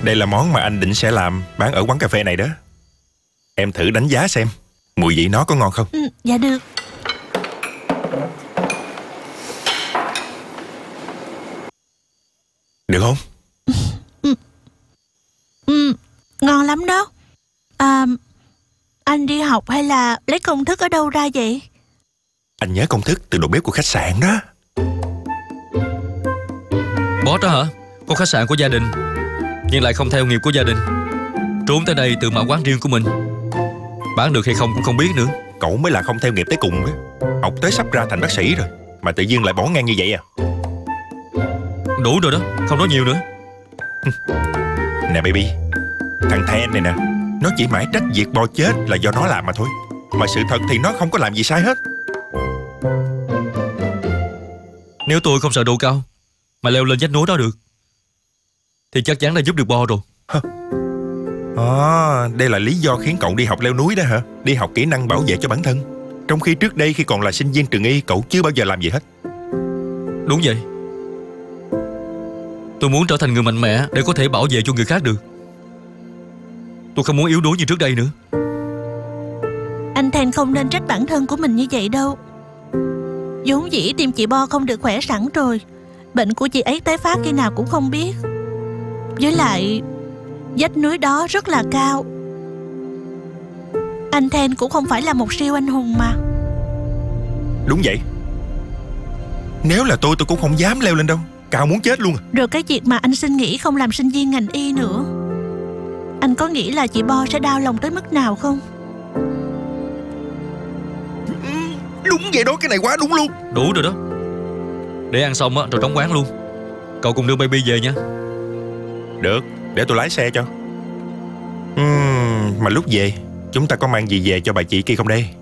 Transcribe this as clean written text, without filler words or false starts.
Đây là món mà anh định sẽ làm bán ở quán cà phê này đó. Em thử đánh giá xem mùi vị nó có ngon không. Dạ được. Được không? Ngon lắm đó. Anh đi học hay là lấy công thức ở đâu ra vậy? Anh nhớ công thức từ đầu bếp của khách sạn đó. Boss đó hả? Có khách sạn của gia đình nhưng lại không theo nghiệp của gia đình, trốn tới đây tự mở quán riêng của mình. Bán được hay không cũng không biết nữa. Cậu mới là không theo nghiệp tới cùng á. Học tới sắp ra thành bác sĩ rồi mà tự nhiên lại bỏ ngang như vậy à? Đủ rồi đó, không nói nhiều nữa. Nè baby, thằng Then này nè, nó chỉ mãi trách việc Bo chết là do nó làm mà thôi. Mà sự thật thì nó không có làm gì sai hết. Nếu tôi không sợ độ cao mà leo lên vách núi đó được thì chắc chắn đã giúp được Bo rồi. Đây là lý do khiến cậu đi học leo núi đó hả? Đi học kỹ năng bảo vệ cho bản thân. Trong khi trước đây khi còn là sinh viên trường y, cậu chưa bao giờ làm gì hết. Đúng vậy. Tôi muốn trở thành người mạnh mẽ để có thể bảo vệ cho người khác được. Tôi không muốn yếu đuối như trước đây nữa. Anh Then không nên trách bản thân của mình như vậy đâu. vốn dĩ tim chị Bo không được khỏe sẵn rồi. Bệnh của chị ấy tái phát khi nào cũng không biết. Với lại vách núi đó rất là cao. Anh Then cũng không phải là một siêu anh hùng mà. Đúng vậy. Nếu là tôi cũng không dám leo lên đâu. Cao muốn chết luôn à. Rồi cái việc mà anh xin nghỉ không làm sinh viên ngành y nữa, anh có nghĩ là chị Bo sẽ đau lòng tới mức nào không? Đúng vậy đó, cái này quá đúng luôn. Đủ rồi đó. Để ăn xong á rồi đóng quán luôn. Cậu cùng đưa baby về nha. Được, để tôi lái xe cho. Mà lúc về chúng ta có mang gì về cho bà chị kia không đây?